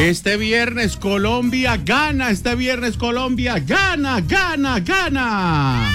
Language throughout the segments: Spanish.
Este viernes Colombia gana, este viernes Colombia gana, gana, gana.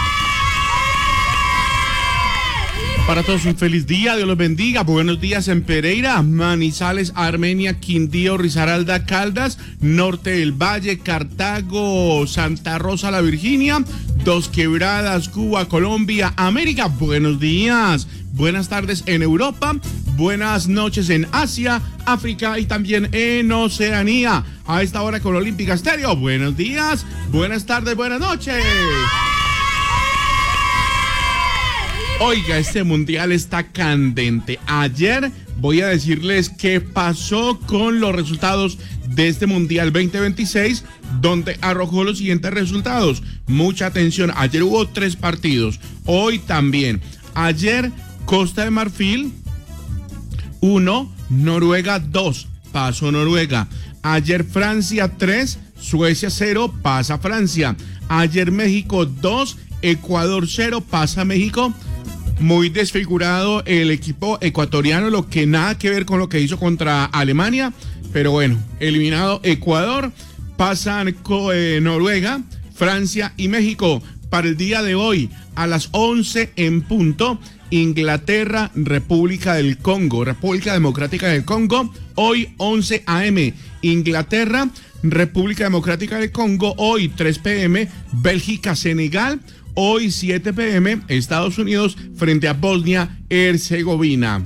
Para todos un feliz día, Dios los bendiga. Buenos días en Pereira, Manizales, Armenia, Quindío, Risaralda, Caldas, Norte del Valle, Cartago, Santa Rosa, La Virginia, Dos Quebradas, Cuba, Colombia, América. Buenos días. Buenas tardes en Europa, buenas noches en Asia, África y también en Oceanía. A esta hora con Olímpica Estéreo. Buenos días, buenas tardes, buenas noches. Oiga, este mundial está candente. Ayer voy a decirles qué pasó con los resultados de este mundial 2026, donde arrojó los siguientes resultados. Mucha atención, ayer hubo 3 partidos, hoy también. Ayer Costa de Marfil 1, Noruega 2, pasó Noruega. Ayer Francia 3, Suecia 0, pasa Francia. Ayer México 2, Ecuador 0, pasa México. Muy desfigurado el equipo ecuatoriano, lo que nada que ver con lo que hizo contra Alemania, pero bueno, eliminado Ecuador, pasan Noruega, Francia y México. Para el día de hoy, a las 11 en punto, Inglaterra, República del Congo, República Democrática del Congo, hoy 11 a.m. Inglaterra, República Democrática del Congo, hoy 3 p.m. Bélgica, Senegal, hoy 7 p.m. Estados Unidos frente a Bosnia-Herzegovina.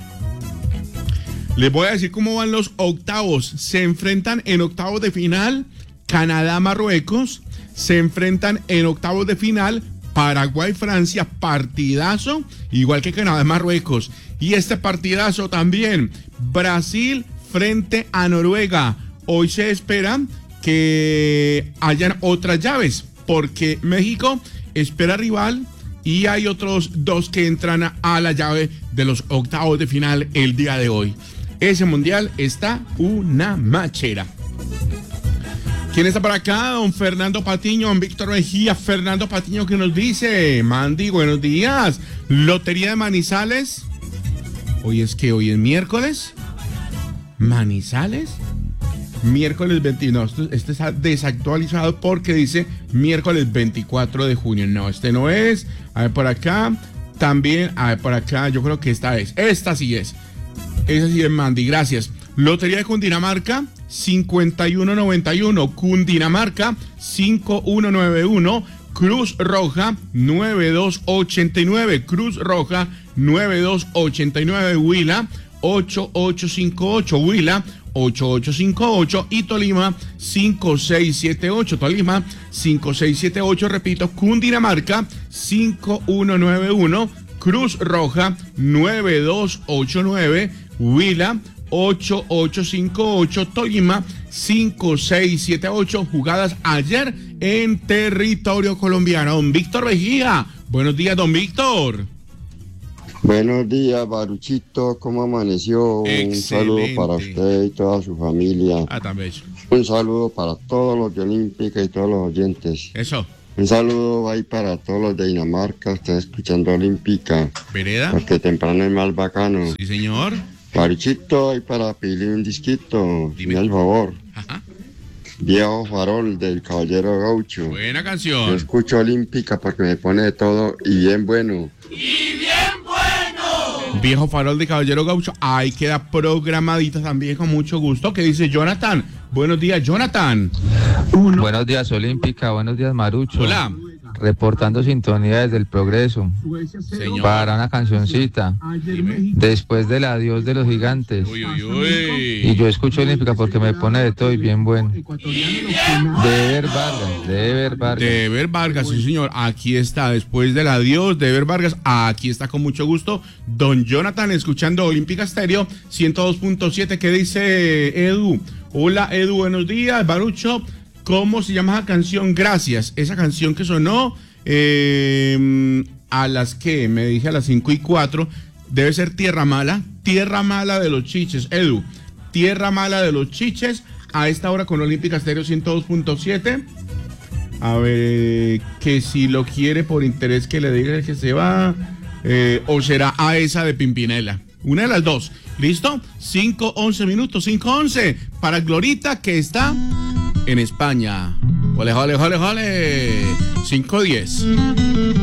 Les voy a decir cómo van los octavos. Se enfrentan en octavos de final Canadá-Marruecos, se enfrentan en octavos de final Paraguay-Francia, partidazo, igual que Canadá-Marruecos. Y este partidazo también, Brasil frente a Noruega. Hoy se espera que hayan otras llaves, porque México espera rival y hay otros 2 que entran a la llave de los octavos de final el día de hoy. Ese mundial está una machera. ¿Quién está por acá? Don Fernando Patiño, don Víctor Mejía. Fernando Patiño, ¿qué nos dice? Mandy, buenos días. Lotería de Manizales. Hoy es miércoles. ¿Manizales? Miércoles 21. Este está desactualizado porque dice miércoles 24 de junio. No, este no es. A ver por acá. También, a ver por acá. Yo creo que esta es. Esta sí es. Esa sí es, Mandy. Gracias. Lotería de Cundinamarca, 5191. Cundinamarca, 5191. Cruz Roja, 9289. Cruz Roja, 9289. Huila, 8858. Huila, 8858 y Tolima 5678. Tolima 5678, repito, Cundinamarca 5191, Cruz Roja 9289, Huila 8858, Tolima 5678. Jugadas ayer en territorio colombiano. Don Víctor Mejía, buenos días, don Víctor. Buenos días, Baruchito, ¿cómo amaneció? Excelente. Un saludo para usted y toda su familia. También. Un saludo para todos los de Olímpica y todos los oyentes. Eso. Un saludo ahí para todos los de Dinamarca, están escuchando Olímpica. ¿Vereda? Porque temprano es más bacano. Sí, señor. Baruchito, ahí para pedirle un disquito, Dime. dime al favor. Ajá. Viejo Farol del Caballero Gaucho. Buena Yo canción. escucho Olímpica porque me pone de todo y bien bueno. Viejo Farol de Caballero Gaucho. Ahí queda programadita también con mucho gusto. ¿Qué dice Jonathan? Buenos días, Jonathan. Buenos días, Olímpica. Buenos días, Marucho. Hola. Reportando sintonía desde el Progreso. Señor. Para una cancioncita. Dime. Después del adiós de los gigantes. Uy, uy, uy. Y yo escucho Olímpica porque me pone de todo y bien bueno. De Ever Vargas. De Ever Vargas, sí, señor. Aquí está, después del adiós de Ever Vargas. Aquí está con mucho gusto don Jonathan, escuchando Olímpica Estéreo 102.7. ¿Qué dice Edu? Hola, Edu, buenos días. Barucho, ¿cómo se llama esa canción? Gracias. Esa canción que sonó a las que me dije a las 5:04. Debe ser Tierra Mala de los Chiches. Edu, Tierra Mala de los Chiches. A esta hora con Olímpica Estéreo 102.7. A ver, que si lo quiere por interés que le diga que se va. O será a esa de Pimpinela. Una de las dos. ¿Listo? 5:11 minutos, 5:11 para Glorita que está en España. Ole, ole, ole, ole. 5:10.